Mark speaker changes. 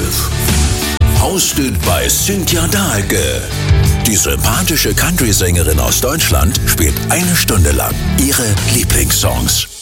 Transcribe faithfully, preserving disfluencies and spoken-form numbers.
Speaker 1: zwölf. Hosted by Cynthia Dahlke. Die sympathische Country-Sängerin aus Deutschland spielt eine Stunde lang ihre Lieblingssongs.